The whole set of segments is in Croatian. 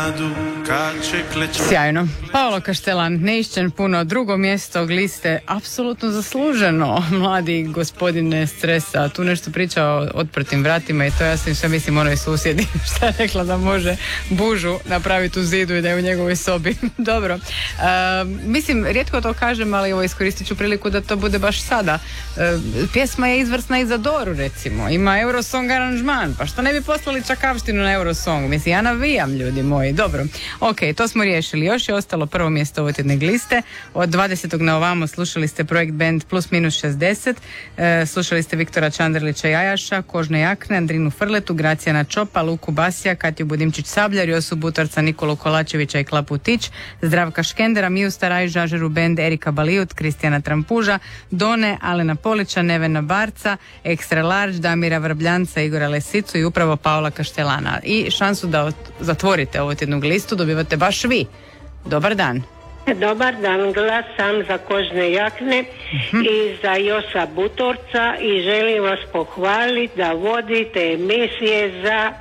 Sjajno. Paolo Kaštelan, neišćen puno, drugo mjesto liste, apsolutno zasluženo. Mladi gospodine Stresa, tu nešto priča o otprtim vratima i to ja sam sve mislim onoj susjedi šta je rekla da može bužu napraviti u zidu i da je u njegovoj sobi. Dobro. Mislim, rijetko to kažem, ali ovo iskoristit ću priliku da to bude baš sada. Pjesma je izvrsna i za Doru, recimo. Ima Eurosong aranžman, pa što ne bi poslali čakavštinu na Eurosong? Mislim, ja navijam, ljudi moji. Dobro. Ok, to smo riješili. Još je ostalo prvo mjesto ove tjedne liste. Od 20. na ovamo slušali ste projekt band Plus minus 60. Slušali ste Viktora Čandrlića Jajaša, Kožne jakne, Andrinu Frletu, Gracijana Čopa, Luku Basija, Katju Budimčić Sabljar, Josu Butorca, Nikolu Kolačevića i Klapu Tić, Zdravka Škendera, Miju Staraj, Žažeru band, Erika Balijut, Kristijana Trampuža, Done, Alena Polića, Nevena Barca, Extra Large, Damira Vrbljanca, Igora Lesicu i upravo Paola Kaštelana. I šansu da zatvorite ovu tjednu listu dobivate baš vi. Dobar dan. Dobar dan, glasam za Kožne jakne i za Josa Butorca i želim vas pohvaliti da vodite emisije za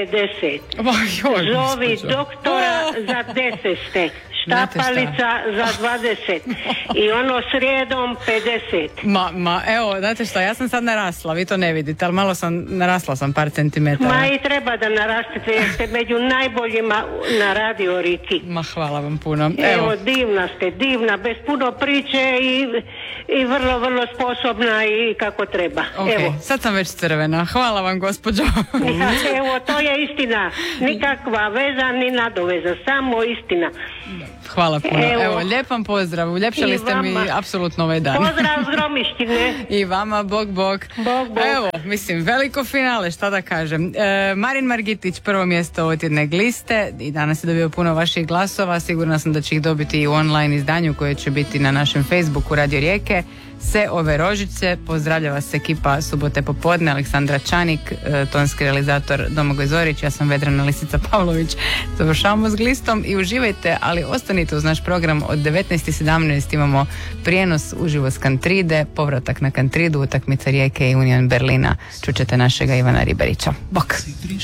50. Zovi doktora za 10. Štapalica za 20 i ono srijedom 50. Evo, znate šta, ja sam sad narasla, vi to ne vidite, ali malo narasla sam par centimetara. I treba da narastete jer ste među najboljima na Radio Riki. Hvala vam puno. Evo, divna ste, divna, bez puno priče i vrlo, vrlo sposobna i kako treba. Okay. Evo. Sad sam već crvena, hvala vam gospođo. Evo, to je istina, nikakva veza ni nadoveza, samo istina. Hvala puno. Evo, lijep vam pozdrav. Uljepšali ste mi apsolutno ovaj dan. Pozdrav z Gromištine. I vama, bog. Bog. Evo, mislim, veliko finale, šta da kažem. Marin Margitić, prvo mjesto ovoj tjedne liste i danas je dobio puno vaših glasova. Sigurna sam da će ih dobiti i u online izdanju koje će biti na našem Facebooku Radio Rijeke. Sve ove rožice, pozdravlja vas ekipa Subote popodne, Aleksandra Čanik, tonski realizator Domagoj Zorić, ja sam Vedrana Lisica Pavlović. Završavamo s glistom i uživajte, ali ostanite uz naš program. Od 19:17 imamo prijenos uživo s Kantride, povratak na Kantridu, utakmica Rijeke i Union Berlina. Čućete našega Ivana Riberića. Bok!